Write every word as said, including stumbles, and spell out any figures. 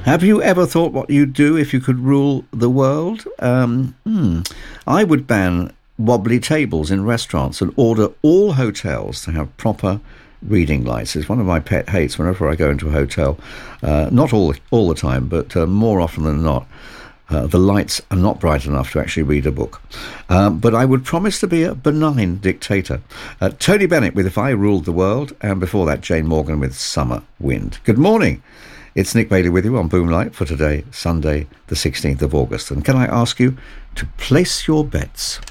Have you ever thought what you'd do if you could rule the world? Um, hmm. I would ban wobbly tables in restaurants and order all hotels to have proper reading lights. It's one of my pet hates whenever I go into a hotel. Uh, not all all the time, but uh, more often than not. Uh, the lights are not bright enough to actually read a book. Um, but I would promise to be a benign dictator. Uh, Tony Bennett with If I Ruled the World, and before that, Jane Morgan with Summer Wind. Good morning. It's Nick Bailey with you on Boomlight for today, Sunday, the sixteenth of August. And can I ask you to place your bets?